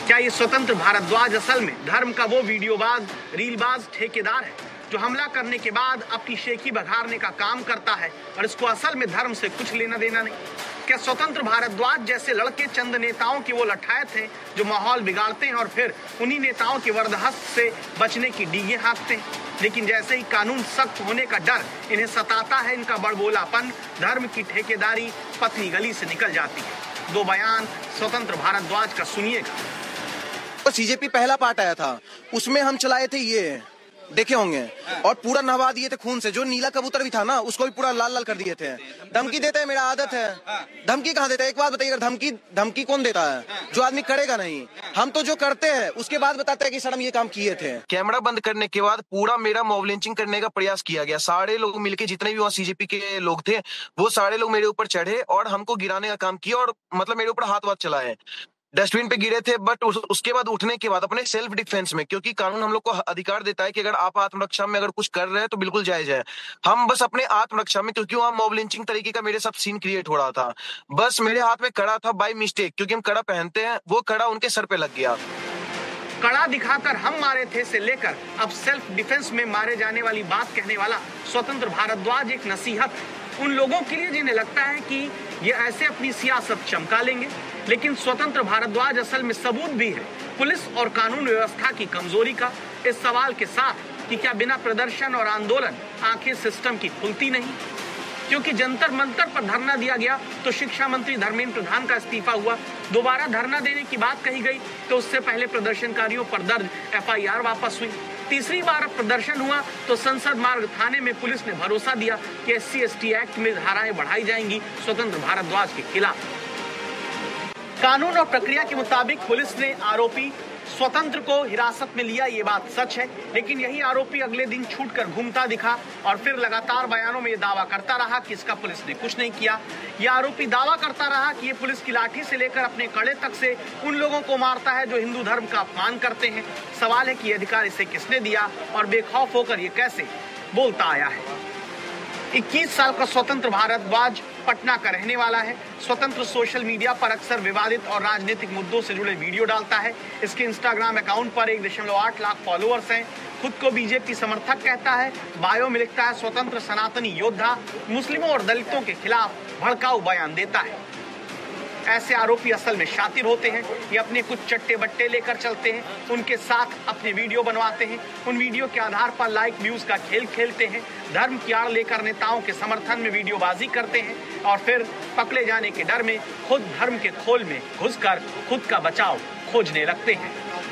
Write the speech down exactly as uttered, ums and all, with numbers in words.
क्या ये स्वतंत्र भारद्वाज असल में धर्म का वो वीडियोबाज, रीलबाज ठेकेदार है जो हमला करने के बाद अपनी शेखी बघारने का काम करता है और इसको असल में धर्म से कुछ लेना देना नहीं? क्या स्वतंत्र भारद्वाज जैसे लड़के चंद नेताओं की वो लठायत हैं जो माहौल बिगाड़ते हैं और फिर उन्हीं नेताओं के वरदहस्त से बचने की डींगे हाँकते हैं? लेकिन जैसे ही कानून सख्त होने का डर इन्हें सताता है, इनका बड़बोलापन, धर्म की ठेकेदारी पतली गली से निकल जाती है। दो बयान स्वतंत्र भारद्वाज का सुनिएगा। तो सीजेपी पहला पार्ट आया था, उसमें हम चलाए थे, ये देखे होंगे, और पूरा नहवा दिए थे खून से। जो नीला कबूतर भी था ना, उसको भी पूरा लाल लाल कर दिए थे। धमकी देते हैं, मेरा आदत है। धमकी कहाँ देता है? एक बात बताइए, अगर धमकी धमकी कौन देता है? जो आदमी करेगा नहीं। हम तो जो करते हैं उसके बाद बताते हैं कि सर हम ये काम किए थे। कैमरा बंद करने के बाद पूरा मेरा मॉब लिंचिंग करने का प्रयास किया गया। सारे लोग मिलके, जितने भी वहाँ सीजेपी के लोग थे, वो सारे लोग मेरे ऊपर चढ़े और हमको गिराने का काम किया और मतलब मेरे ऊपर हाथ वाथ चलाए। डस्टबिन पे गिरे थे, बट उस, उसके बाद उठने के बाद अपने सेल्फ डिफेंस में, क्योंकि कानून हम लोग को अधिकार देता है कि अगर आप आत्मरक्षा में अगर कुछ कर रहे हैं तो बिल्कुल जायज है। हम बस अपने आत्मरक्षा में, क्योंकि वहां मॉब लिंचिंग तरीके का मेरे साथ सीन क्रिएट हो रहा था, बस मेरे हाथ में कड़ा था बाय मिस्टेक, क्योंकि हम कड़ा पहनते हैं, वो कड़ा उनके सर पे लग गया। कड़ा दिखाकर हम मारे थे से लेकर अब सेल्फ डिफेंस में मारे जाने वाली बात कहने वाला स्वतंत्र भारद्वाज एक नसीहत है उन लोगों के लिए जिन्हें लगता है कि ये ऐसे अपनी सियासत चमका लेंगे। लेकिन स्वतंत्र भारद्वाज असल में सबूत भी है पुलिस और कानून व्यवस्था की कमजोरी का, इस सवाल के साथ कि क्या बिना प्रदर्शन और आंदोलन आंखें सिस्टम की खुलती नहीं? क्योंकि जंतर मंतर पर धरना दिया गया तो शिक्षा मंत्री धर्मेंद्र प्रधान का इस्तीफा हुआ, दोबारा धरना देने की बात कही गई तो उससे पहले प्रदर्शनकारियों पर दर्ज एफ आई आर वापस हुई। तीसरी बार प्रदर्शन हुआ तो संसद मार्ग थाने में पुलिस ने भरोसा दिया कि S C S T act में धाराएं बढ़ाई जाएंगी स्वतंत्र भारद्वाज के खिलाफ। कानून और प्रक्रिया के मुताबिक पुलिस ने आरोपी स्वतंत्र को हिरासत में लिया, ये बात सच है। लेकिन यही आरोपी अगले दिन छूटकर घूमता दिखा और फिर लगातार बयानों में ये दावा करता रहा कि इसका पुलिस ने कुछ नहीं किया। यह आरोपी दावा करता रहा कि ये पुलिस की लाठी से लेकर अपने कड़े तक से उन लोगों को मारता है जो हिंदू धर्म का अपमान करते हैं। सवाल है कि ये अधिकार इसे किसने दिया और बेखौफ होकर ये कैसे बोलता आया है। इक्कीस साल का स्वतंत्र भारद्वाज पटना का रहने वाला है। स्वतंत्र सोशल मीडिया पर अक्सर विवादित और राजनीतिक मुद्दों से जुड़े वीडियो डालता है। इसके इंस्टाग्राम अकाउंट पर एक दशमलव आठ लाख फॉलोअर्स हैं। खुद को बीजेपी समर्थक कहता है। बायो में लिखता है स्वतंत्र सनातनी योद्धा, मुस्लिमों और दलितों के खिलाफ भड़काऊ बयान देता है। ऐसे आरोपी असल में शातिर होते हैं। ये अपने कुछ चट्टे बट्टे लेकर चलते हैं, उनके साथ अपने वीडियो बनवाते हैं, उन वीडियो के आधार पर लाइक व्यूज का खेल खेलते हैं, धर्म की आड़ लेकर नेताओं के समर्थन में वीडियोबाजी करते हैं और फिर पकड़े जाने के डर में खुद धर्म के खोल में घुसकर खुद का बचाव खोजने लगते हैं।